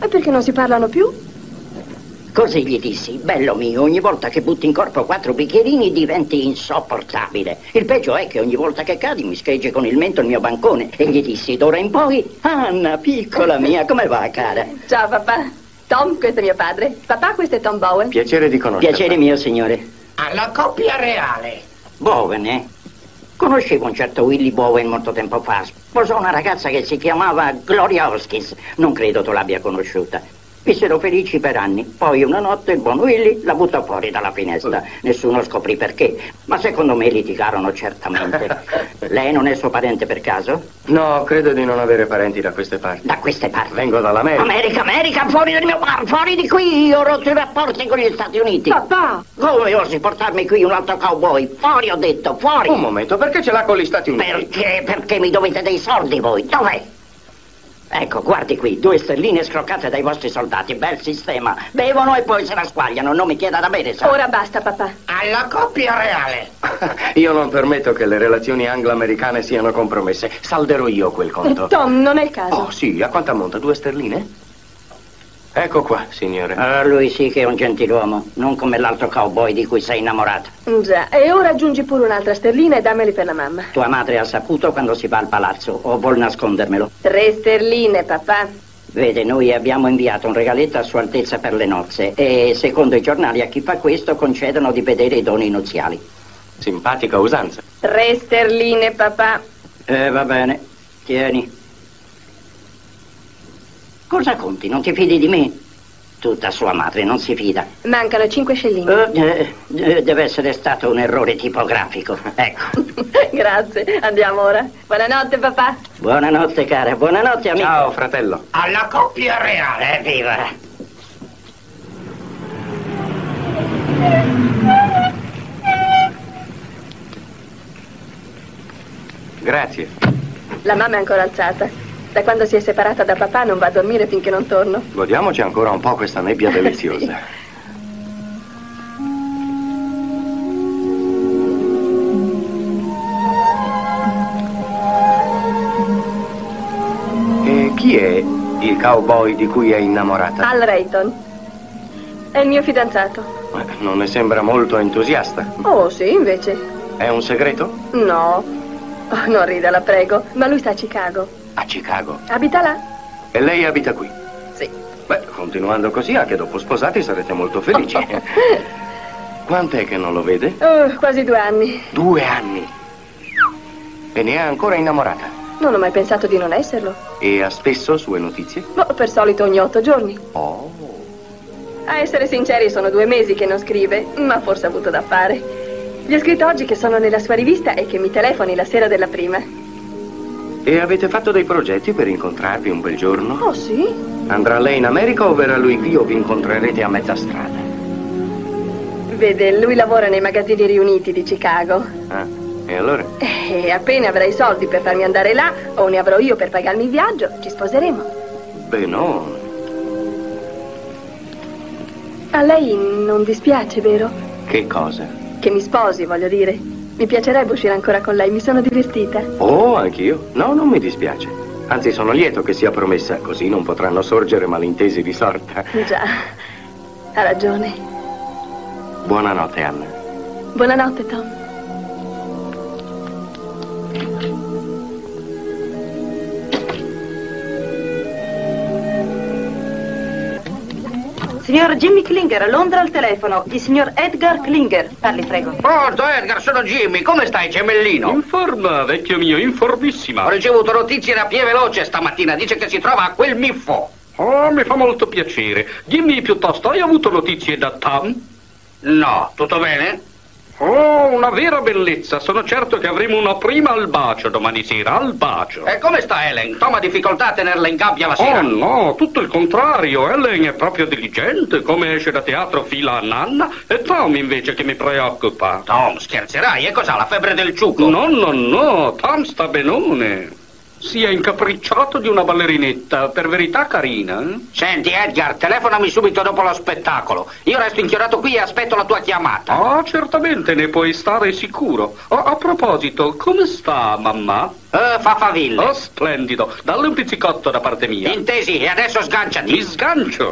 E perché non si parlano più? Così gli dissi: bello mio, ogni volta che butti in corpo 4 bicchierini diventi insopportabile. Il peggio è che ogni volta che cadi mi scheggi con il mento il mio bancone. E gli dissi: d'ora in poi, Anna, piccola mia, come va, cara? Ciao papà. Tom, questo è mio padre. Papà, questo è Tom Bowen. Piacere di conoscerla. Piacere mio, signore. Alla coppia reale. Bowen, eh? Conoscevo un certo Willy Bowen molto tempo fa. Sposò una ragazza che si chiamava Gloria Hoskins. Non credo tu l'abbia conosciuta. Vissero felici per anni. Poi una notte il buon Willy la buttò fuori dalla finestra. Nessuno scoprì perché, ma secondo me litigarono certamente. Lei non è suo parente per caso? No, credo di non avere parenti da queste parti. Da queste parti? Vengo dall'America. America, fuori del mio bar, fuori di qui! Io ho rotto i rapporti con gli Stati Uniti. Papà! Come osi portarmi qui un altro cowboy? Fuori, ho detto, fuori! Un momento, perché ce l'ha con gli Stati Uniti? Perché? Perché mi dovete dei soldi voi? Dov'è? Ecco, guardi qui, 2 sterline scroccate dai vostri soldati, bel sistema. Bevono e poi se la squagliano, non mi chieda da bere, sa. Ora basta, papà. Alla coppia reale. Io non permetto che le relazioni anglo-americane siano compromesse. Salderò io quel conto. Tom, non è il caso. Oh, sì, a quanto ammonta? 2 sterline? Ecco qua, signore. Ah, lui sì che è un gentiluomo, non come l'altro cowboy di cui sei innamorata. Già, e ora aggiungi pure un'altra sterlina e dammeli per la mamma. Tua madre ha saputo quando si va al palazzo, o vuol nascondermelo? 3 sterline, papà. Vede, noi abbiamo inviato un regaletto a Sua Altezza per le nozze e secondo i giornali a chi fa questo concedono di vedere i doni nuziali. Simpatica usanza. 3 sterline, papà. Va bene, tieni. Cosa conti? Non ti fidi di me? Tutta sua madre non si fida. Mancano 5 scellini. Deve essere stato un errore tipografico. Ecco. Grazie, andiamo ora. Buonanotte, papà. Buonanotte, cara. Buonanotte, amico. Ciao, fratello. Alla coppia reale. Evviva. Grazie. La mamma è ancora alzata. Da quando si è separata da papà non va a dormire finché non torno. Godiamoci ancora un po' questa nebbia deliziosa. E chi è il cowboy di cui è innamorata? Al Rayton. È il mio fidanzato. Non ne sembra molto entusiasta. Oh, sì, invece. È un segreto? No. Oh, non rida, la prego. Ma lui sta a Chicago. A Chicago. Abita là? E lei abita qui? Sì. Beh, continuando così, anche dopo sposati sarete molto felici. Quant'è che non lo vede? Quasi 2 anni. 2 anni. E ne è ancora innamorata? Non ho mai pensato di non esserlo. E ha spesso sue notizie? Boh, per solito ogni 8 giorni. Oh. A essere sinceri, sono 2 mesi che non scrive, ma forse ha avuto da fare. Gli ho scritto oggi che sono nella sua rivista e che mi telefoni la sera della prima. E avete fatto dei progetti per incontrarvi un bel giorno? Oh, sì? Andrà lei in America o verrà lui qui o vi incontrerete a mezza strada? Vede, lui lavora nei magazzini riuniti di Chicago. Ah, e allora? E appena avrai i soldi per farmi andare là, o ne avrò io per pagarmi il viaggio, ci sposeremo. Beh, no. A lei non dispiace, vero? Che cosa? Che mi sposi, voglio dire. Mi piacerebbe uscire ancora con lei, mi sono divertita. Oh, anch'io. No, non mi dispiace. Anzi, sono lieto che sia promessa, così non potranno sorgere malintesi di sorta. Già, ha ragione. Buonanotte, Anna. Buonanotte, Tom. Signor Jimmy Klinger, a Londra al telefono. Il signor Edgar Klinger. Parli, prego. Pronto, Edgar, sono Jimmy. Come stai, gemellino? In forma, vecchio mio, informissima. Ho ricevuto notizie da Pie Veloce stamattina. Dice che si trova a quel Miffo. Oh, mi fa molto piacere. Dimmi piuttosto, hai avuto notizie da Tom? No, tutto bene? Oh, una vera bellezza. Sono certo che avremo una prima al bacio domani sera, al bacio. E come sta Helen? Tom ha difficoltà a tenerla in gabbia la sera? Oh no, tutto il contrario. Helen è proprio diligente, come esce da teatro fila a nanna, e Tom invece che mi preoccupa. Tom, scherzerai? E cos'ha, la febbre del ciuco? No, Tom sta benone. Si è incapricciato di una ballerinetta, per verità carina. Senti, Edgar, telefonami subito dopo lo spettacolo. Io resto inchiodato qui e aspetto la tua chiamata. Ah, certamente, ne puoi stare sicuro. Oh, a proposito, come sta mamma? Fa faville. Oh, splendido. Dalle un pizzicotto da parte mia. Intesi, e adesso sganciati. Mi sgancio.